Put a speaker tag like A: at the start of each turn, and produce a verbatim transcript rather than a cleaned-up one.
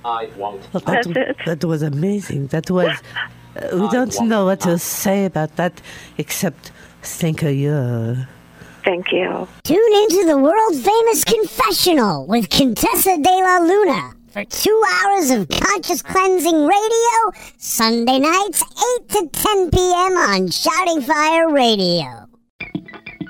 A: I want
B: Well, that,
C: That's it.
B: that was amazing. That was. Uh, we
A: I
B: don't
A: want
B: know what to
A: that.
B: say about that except thank you.
C: Thank you.
D: Tune into the world-famous Confessional with Contessa De La Luna for two hours of conscious cleansing radio, Sunday nights, eight to ten p.m. on Shouting Fire Radio.